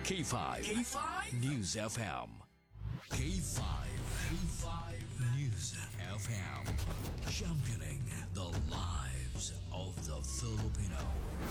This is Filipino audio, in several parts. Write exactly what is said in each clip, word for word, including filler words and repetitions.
K five. K five News F M. K five. K five News F M. Championing the lives of the Filipino.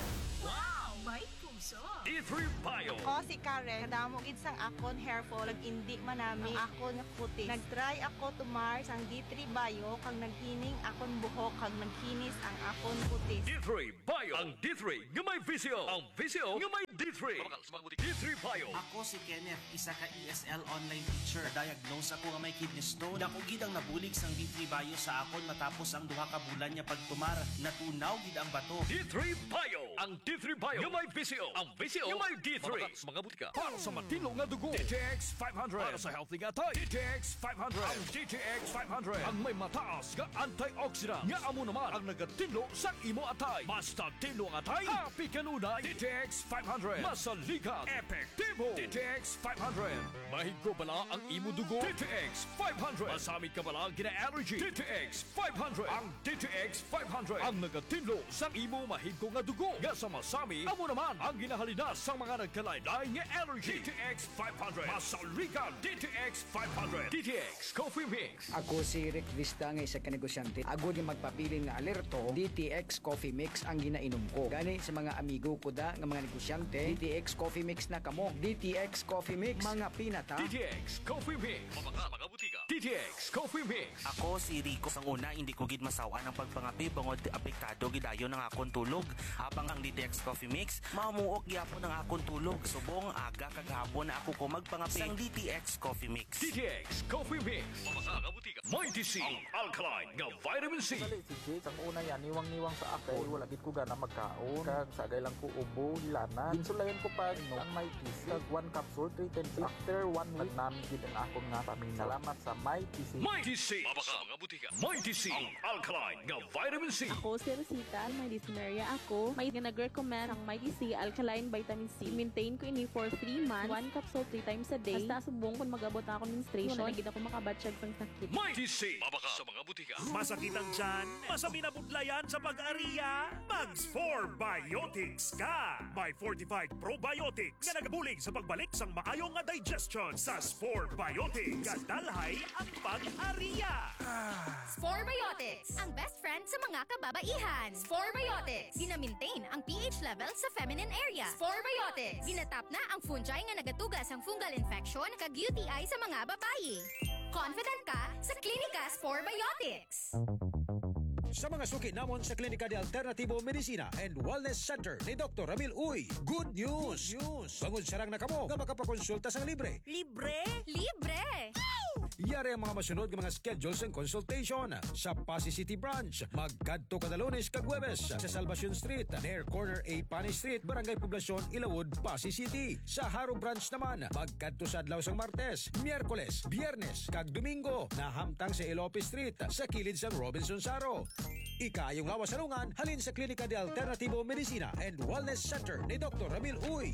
Wow! May puso! D three Bio. Ako si Karen, kadamo gid sang akon hair fall, indi manami ang akon nga puti. Nagtry ako tumar sang D three Bio kang naghining akon buhok kang nagkinis ang akon puti. D three Bio. Ang D three nga may visio. Ang visio nga may D three. D three Bio. Ako si Kenneth, isa ka E S L online teacher. Diagnose ako nga may kidney stone. Dako gid ang nabulig sang D three Bio sa akon matapos ang duha ka bulan niya pagtumar. Natunaw gid ang bato. D three Bio. Ang D three Bio nga may visio. Ang visio nga may D three. Mga butika. Para sa matino nga dugo. D T X five hundred. Para sa healthy nga tay. D T X five hundred. Ang D T X five hundred. Ang may mataas nga antioxidant. Nga amo naman ang nagatinlo sa imo atay. Basta tinlo ang atay. Happy kanunay. D T X five hundred. Masalikat. Epektibo. D T X five hundred. Mahigko bala ang imo dugo. D T X five hundred. Masamit ka bala gina-allergy. D T X five hundred. Ang D T X five hundred. Ang nagatinlo sa imo mahigko nga dugo. Nga sa masami, amo naman ang ginahalina sa mga nagkalaylay nga allergy. D T X five hundred. Masalikat. D T X five hundred. D T X Coffee Mix. Ako si Rick Vista nga isa ka negosyante. Ako di magpapili nga alerto, D T X Coffee Mix ang ginainom ko. Gani sa mga amigo ko da nga mga negosyante, D T X Coffee Mix na kamo. D T X Coffee Mix, mga pinata. D T X Coffee Mix. Mga mga butika. D T X Coffee Mix. Ako si Rico. Sang una, hindi ko gid masawa ng pagpangapi bangod apektado gidayo ng akon tulog. Habang ang D T X Coffee Mix, mamuok gyapon ng akon tulog. Subong aga kagahapon na ako ko magpangapi sang D T X Coffee Mix. D T X Coffee Mix. Mga mga butika. Mighty C. Ang alkaline nga vitamin C. Dali si Jake, ang una yan, niwang-niwang sa ako. Wala gid ko gana magkaon. Kag sagay lang ko ubo, hilana. Ginsulayan ko pa no, ang Mighty C. Kag one capsule, three ten C. After one week, namin gid ang akong nga paminaw. Salamat sa Mighty C. Mighty C. Mga mga butika. Mighty C. Ang alkaline nga vitamin C. Ako si Rosita, may dyspnea ako. May nag-recommend ang Mighty C Alkaline Vitamin C. Maintain ko ini for three months. One capsule three times a day. Basta subong kung mag-abot na ako menstruation, na gid ako makabatsyag sang sakit. Mighty C. Mabaka sa mga butika. Masakit ang tiyan? Masami na budlayan sa pag-ariya? Mags four Biotics ka! May fortified probiotics nga nagabulig sa pagbalik sang maayong nga digestion sa Spore Biotics. Kadalhay ang pag-ariya! Spore Biotics, ang best friend sa mga kababaihan. Spore Biotics, gina-maintain ang pH level sa feminine area. Spore Biotics, ginatap na ang fungi nga nagatugas ang fungal infection kag U T I sa mga babae. Confident ka sa Klinika Spore Biotics. Sa mga suki namon sa Klinika de Alternativo Medicina and Wellness Center ni Doctor Ramil Uy, good news! Good news! Bangod sarang na kamo nga makapakonsulta sang libre. Libre? Libre! Yari ang mga masunod ng mga schedules and consultation sa Pasay City Branch. Magkadto kada Lunes kag Huwebes sa Salvacion Street, near corner A Pani Street, Barangay Poblacion, Ilawod, Pasay City. Sa Haro Branch naman, magkadto sa adlaw sang Martes, Miyerkules, Biyernes kag Domingo na hamtang sa Ilope Street sa kilid sang Robinson Saro. Ikayong lawas salungan halin sa Klinika de Alternativo Medicina and Wellness Center ni Doctor Ramil Uy.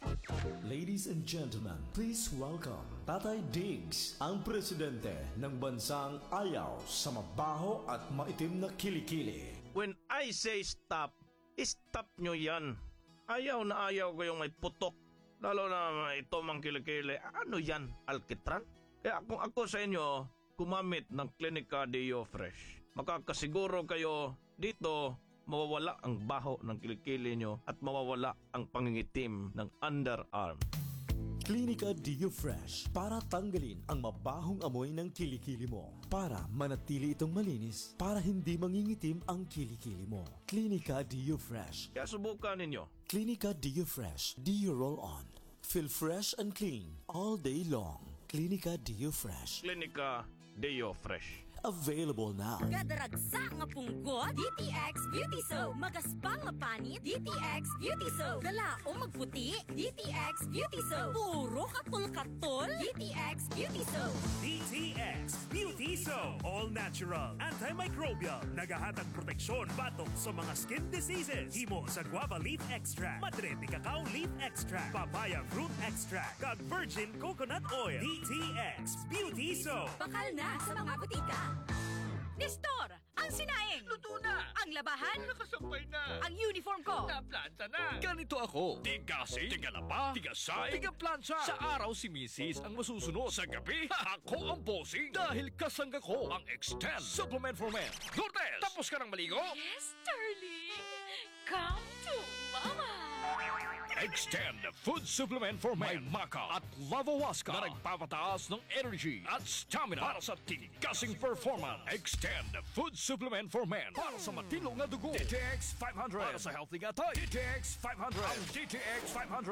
Ladies and gentlemen, please welcome Tatay Diggs, ang presidente ng bansang ayaw sa mabaho at maitim na kilikili. When I say stop, stop nyo yan. Ayaw na ayaw ko yung may putok. Lalo na ito mang kilikili. Ano yan? Alkitran? Kaya kung ako sa inyo, kumamit ng Klinika Deo Fresh. Makakasiguro kayo dito mawawala ang baho ng kilikili nyo at mawawala ang pangingitim ng underarm. Klinika Deo Fresh para tanggalin ang mabahong amoy ng kilikili mo. Para manatili itong malinis, para hindi mangingitim ang kilikili mo. Klinika Deo Fresh. Kaya subukan ninyo. Klinika Deo Fresh. Deo Roll On. Feel fresh and clean all day long. Klinika Deo Fresh. Klinika Deo Fresh. Available now. Gadaragsa nga punggot, D T X Beauty Soap. Magaspang nga panit, D T X Beauty Soap. Galao magputi, D T X Beauty Soap. Puro katol-katol, D T X Beauty Soap. D T X Beauty Soap. All natural, antimicrobial, nagahatag proteksyon batok sa mga skin diseases. Himo sa guava leaf extract, madre de cacao leaf extract, papaya fruit extract, kag virgin coconut oil. D T X Beauty Soap. Bakal na sa mga butika. Nestor, Ang sinaing. Luto na. Ang labahan. Nakasampay na. Ang uniform ko. Naplansa na. Ganito ako. Tigasi, tigalaba, tigasay, tigaplansa. Sa araw si Missus ang masusunod. Sa gabi, ako ang bossing. Dahil kasangga ko ang Extend Supplement for Men. Lourdes, tapos ka ng maligo? Yes, darling. Come to mama. Extend Food Supplement for Men. May Maca at Lavawaska na nagpapataas ng energy at stamina para sa tigasing performance. Extend Food Supplement for Men para sa matino nga dugo. D T X five hundred para sa healthy nga tayo. D T X five hundred. Ang D T X five hundred